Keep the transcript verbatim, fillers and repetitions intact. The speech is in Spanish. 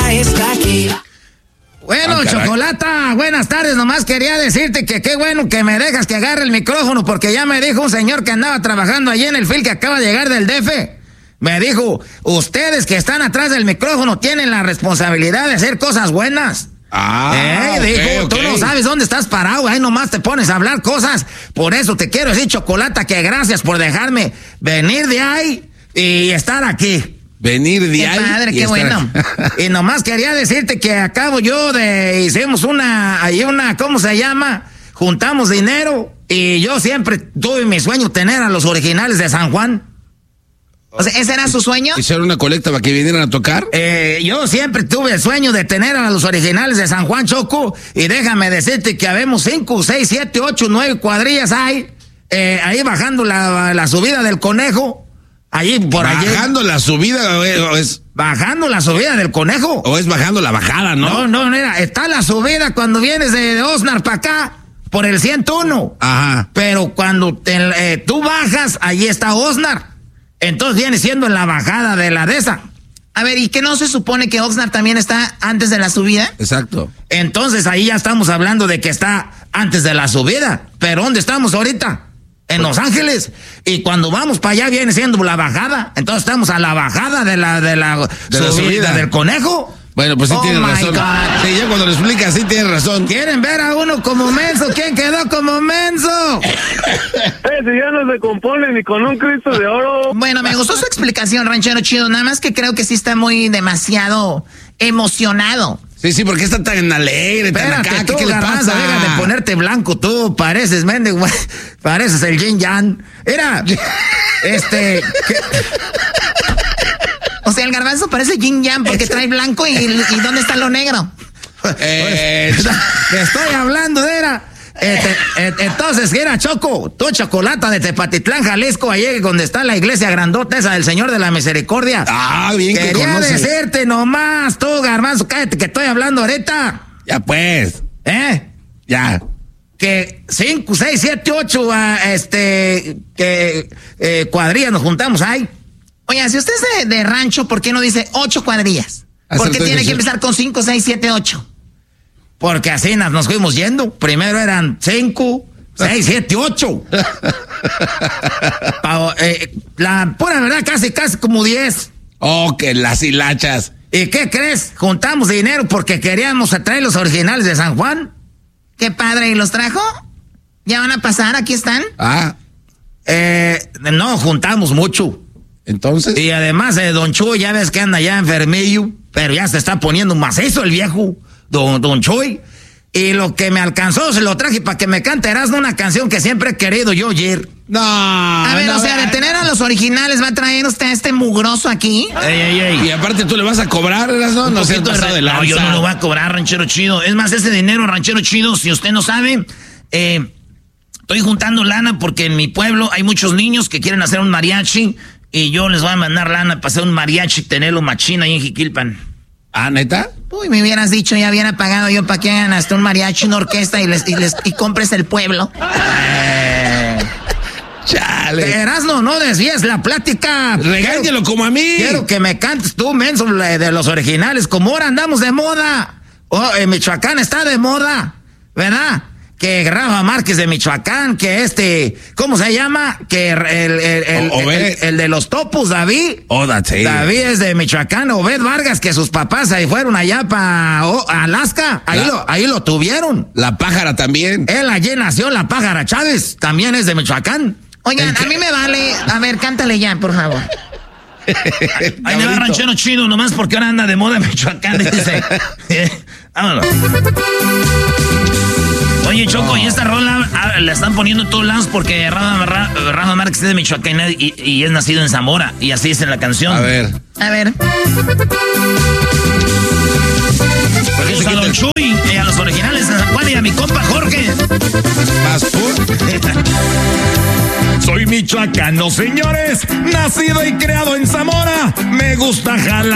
ya está aquí. Bueno, ah, Chocolata, buenas tardes. Nomás quería decirte que qué bueno que me dejas que agarre el micrófono, porque ya me dijo un señor que andaba trabajando allí en el fil que acaba de llegar del D F. Me dijo, ustedes que están atrás del micrófono tienen la responsabilidad de hacer cosas buenas. Ah, eh, okay, dijo, okay. Tú no sabes dónde estás parado, ahí nomás te pones a hablar cosas. Por eso te quiero decir, Chocolata, que gracias por dejarme venir de ahí y estar aquí. Venir de qué ahí. Padre, qué estar... bueno. Y nomás quería decirte que acabo yo de, hicimos una, ahí una, ¿cómo se llama? Juntamos dinero y yo siempre tuve mi sueño tener a los originales de San Juan. O sea, ¿ese era su sueño? ¿Hicieron una colecta para que vinieran a tocar? Eh, yo siempre tuve el sueño de tener a los originales de San Juan, Choco, y déjame decirte que habemos cinco, seis, siete, ocho, nueve cuadrillas ahí, eh, ahí bajando la, la subida del Conejo. Allí por allí. ¿Bajando la subida o es...? Bajando la subida del Conejo. ¿O es bajando la bajada, no? No, no, mira, está la subida cuando vienes de, de Oxnard para acá, por el ciento uno. Ajá. Pero cuando te, eh, tú bajas, allí está Oxnard. Entonces viene siendo en la bajada de la de esa. A ver, ¿y qué no se supone que Oxnard también está antes de la subida? Exacto. Entonces ahí ya estamos hablando de que está antes de la subida. Pero ¿dónde estamos ahorita? En Los Ángeles. Y cuando vamos para allá viene siendo la bajada. Entonces estamos a la bajada de la, de la, de la subida, subida del Conejo. Bueno, pues sí oh tienen razón. God. Sí, ya cuando lo explicas, sí tienen razón. ¿Quieren ver a uno como menso? ¿Quién quedó como menso? Ese ya no se compone ni con un Cristo de oro. Bueno, me gustó su explicación, ranchero chido. Nada más que creo que sí está muy demasiado emocionado. Sí, sí, porque está tan alegre, tan Espérate, acá. tú, ¿Qué, ¿qué le Garbanzo, pasa? deja de ponerte blanco, tú pareces, mendigo, pareces el Yin Yang. Era, este... ¿qué? O sea, el Garbanzo parece Yin Yang porque trae blanco y, y ¿dónde está lo negro? Eh, Te estoy hablando de era... Este, eh, entonces, era Choco, tú Chocolata de Tepatitlán, Jalisco, ahí donde está la iglesia grandota esa del Señor de la Misericordia. Ah, bien que Quería conoce. decirte nomás, tú, Garbanzo, cállate que estoy hablando ahorita. Ya pues, ¿Eh? ya. Que cinco, seis, siete, ocho, uh, este, que eh, cuadrillas nos juntamos ahí. Oye, si usted es de, de rancho, ¿por qué no dice ocho cuadrillas? ¿Por qué tiene que empezar con cinco, seis, siete, ocho? Porque así nos, nos fuimos yendo. Primero eran cinco, seis, siete, ocho. Pa, eh, la pura verdad, casi, casi como diez. Oh, que las hilachas. ¿Y qué crees? Juntamos dinero porque queríamos traer los originales de San Juan. Qué padre, ¿y los trajo? ¿Ya van a pasar? ¿Aquí están? Ah. Eh, no, juntamos mucho. Entonces. Y además, eh, Don Chuy, ya ves que anda ya enfermillo, pero ya se está poniendo macizo el viejo, Don, don Chuy. Y lo que me alcanzó se lo traje para que me cante Erasmo una canción que siempre he querido yo oír. No. A ver, no, o sea, de tener a los originales, ¿va a traer usted a este mugroso aquí? Ey, ey, ey. Y aparte tú le vas a cobrar, ¿no? No sé, pasado de lanza. No, yo no lo voy a cobrar, ranchero chido. Es más, ese dinero, ranchero chido, si usted no sabe, eh, estoy juntando lana porque en mi pueblo hay muchos niños que quieren hacer un mariachi y yo les voy a mandar lana para hacer un mariachi y tenerlo machina ahí en Jiquilpan. ¿Ah, neta? Uy, me hubieras dicho, ya hubiera pagado yo para que hagan hasta un mariachi, una orquesta y les, y les y compres el pueblo. Eh, Chale. Erasmo, no desvíes la plática. Regáñelo como a mí. Quiero que me cantes tú, menso, de los originales. Como ahora andamos de moda. Oh, en Michoacán está de moda, ¿verdad? Que Rafa Márquez de Michoacán, que este, ¿cómo se llama? Que el, el, el, O- el, el, el de los topos, David. Oh, that's it. David es de Michoacán. Obed Vargas, que sus papás ahí fueron allá para oh, Alaska. Ahí, La- lo, ahí lo tuvieron. La pájara también. Él allí nació, la pájara Chávez. También es de Michoacán. Oigan, El a que- mí me vale. A ver, cántale ya, por favor. Ahí le va ranchero chido, nomás porque ahora anda de moda en Michoacán, dice. Vámonos. Oye, Choco, y esta rola ah, la están poniendo en todos lados porque Rafa, Ra- Rafa Márquez es de Michoacán y, y es nacido en Zamora. Y así es en la canción. A ver. A ver. Saludos a Don Chuy y a los originales de San Juan y a mi compa Jorge. Más por. Soy michoacano, señores, nacido y creado en Zamora. Me gusta jalar